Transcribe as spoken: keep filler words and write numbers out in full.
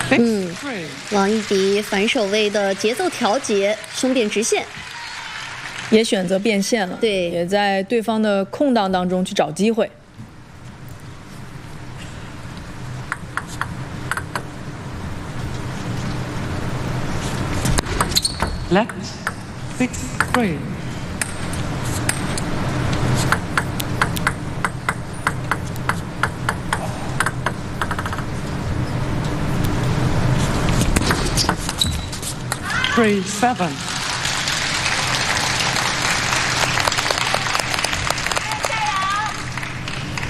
嗯，王一迪反手位的节奏调节，胸变直线， 也选择变线了， 对， 也在对方的空档当中去找机会。 Left six three. Three seven.